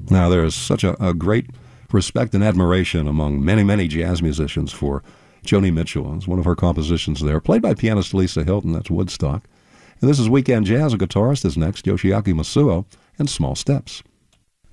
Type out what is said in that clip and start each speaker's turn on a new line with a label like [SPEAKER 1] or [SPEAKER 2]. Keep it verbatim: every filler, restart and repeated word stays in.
[SPEAKER 1] Now, there is such a, a great respect and admiration among many, many jazz musicians for Joni Mitchell. It's one of her compositions there, played by pianist Lisa Hilton. That's Woodstock. And this is Weekend Jazz. A guitarist is next, Yoshiaki Masuo, and Small Steps.